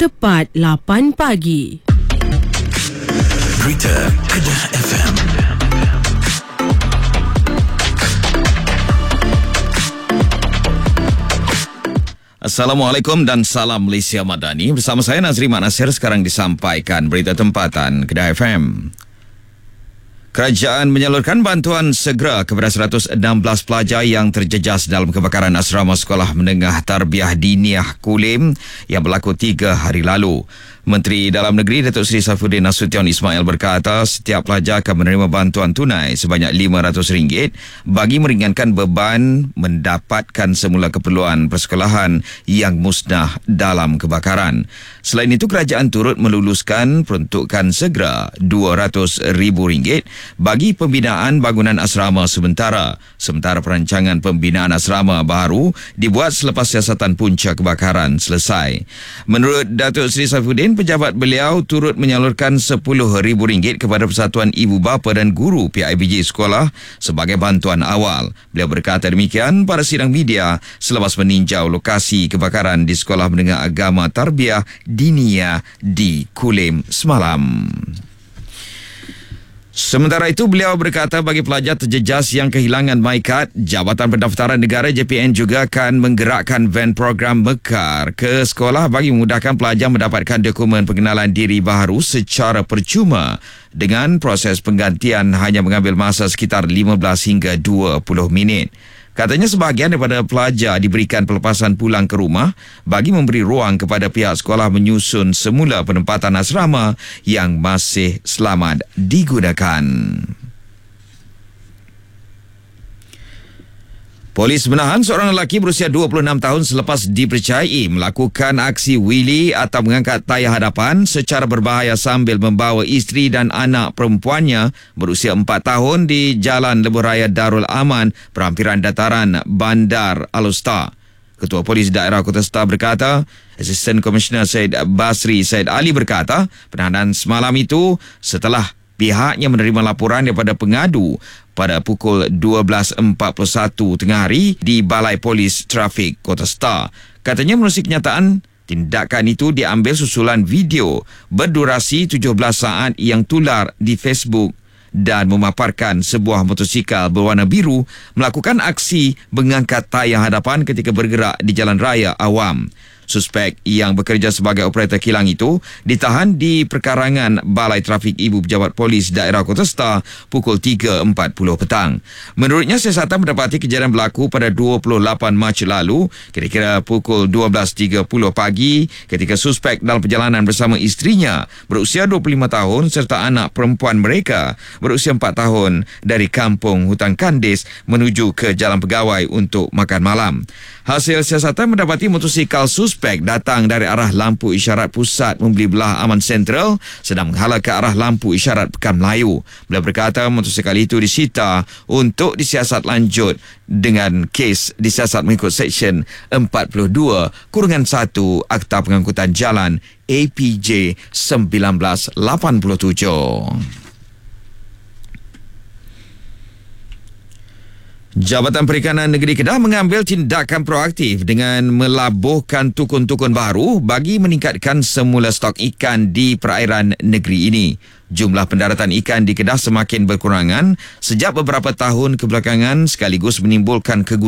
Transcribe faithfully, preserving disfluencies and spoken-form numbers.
tepat lapan pagi. Berita Kedah F M. Assalamualaikum dan salam Malaysia Madani. Bersama saya Nazri Mak Nasir, sekarang disampaikan berita tempatan Kedah F M. Kerajaan menyalurkan bantuan segera kepada seratus enam belas pelajar yang terjejas dalam kebakaran asrama sekolah menengah Tarbiyah Diniyah Kulim yang berlaku tiga hari lalu. Menteri Dalam Negeri Datuk Seri Saifuddin Nasution Ismail berkata setiap pelajar akan menerima bantuan tunai sebanyak lima ratus ringgit bagi meringankan beban mendapatkan semula keperluan persekolahan yang musnah dalam kebakaran. Selain itu, kerajaan turut meluluskan peruntukan segera dua ratus ribu ringgit bagi pembinaan bangunan asrama sementara. Sementara perancangan pembinaan asrama baru dibuat selepas siasatan punca kebakaran selesai. Menurut Datuk Seri Saifuddin, pejabat beliau turut menyalurkan sepuluh ribu ringgit kepada Persatuan Ibu Bapa dan Guru P I B J Sekolah sebagai bantuan awal. Beliau berkata demikian pada sidang media selepas meninjau lokasi kebakaran di Sekolah Menengah Agama Tarbiyah Diniyah di Kulim semalam. Sementara itu, beliau berkata bagi pelajar terjejas yang kehilangan MyKad, Jabatan Pendaftaran Negara J P N juga akan menggerakkan van program Mekar ke sekolah bagi memudahkan pelajar mendapatkan dokumen pengenalan diri baharu secara percuma dengan proses penggantian hanya mengambil masa sekitar lima belas hingga dua puluh minit. Katanya sebahagian daripada pelajar diberikan pelepasan pulang ke rumah bagi memberi ruang kepada pihak sekolah menyusun semula penempatan asrama yang masih selamat digunakan. Polis menahan seorang lelaki berusia dua puluh enam tahun selepas dipercayai melakukan aksi wheelie atau mengangkat tayar hadapan secara berbahaya sambil membawa isteri dan anak perempuannya berusia empat tahun di Jalan Lebuh Raya Darul Aman, Perhampiran Dataran Bandar Al-Usta. Ketua Polis Daerah Kota Star berkata, Asisten Komisioner Syed Basri Syed Ali berkata, penahanan semalam itu setelah pihaknya menerima laporan daripada pengadu pada pukul dua belas empat puluh satu tengah hari di Balai Polis Trafik Kota Star. Katanya menerusi kenyataan, tindakan itu diambil susulan video berdurasi tujuh belas saat yang tular di Facebook dan memaparkan sebuah motosikal berwarna biru melakukan aksi mengangkat tayar hadapan ketika bergerak di jalan raya awam. Suspek yang bekerja sebagai operator kilang itu ditahan di perkarangan Balai Trafik Ibu Pejabat Polis Daerah Kota Star pukul tiga empat puluh petang. Menurutnya, siasatan mendapati kejadian berlaku pada dua puluh lapan Mac lalu, kira-kira pukul dua belas tiga puluh pagi ketika suspek dalam perjalanan bersama isterinya berusia dua puluh lima tahun serta anak perempuan mereka berusia empat tahun dari Kampung Hutan Kandis menuju ke Jalan Pegawai untuk makan malam. Hasil siasatan mendapati motosikal suspek datang dari arah lampu isyarat pusat membeli belah Aman Sentral sedang menghala ke arah lampu isyarat Pekan Melayu. Beliau berkata motosikal itu disita untuk disiasat lanjut dengan kes disiasat mengikut Seksyen empat puluh dua kurungan satu Akta Pengangkutan Jalan A P J seribu sembilan ratus lapan puluh tujuh. Jabatan Perikanan Negeri Kedah mengambil tindakan proaktif dengan melabuhkan tukun-tukun baru bagi meningkatkan semula stok ikan di perairan negeri ini. Jumlah pendaratan ikan di Kedah semakin berkurangan sejak beberapa tahun kebelakangan sekaligus menimbulkan keguguran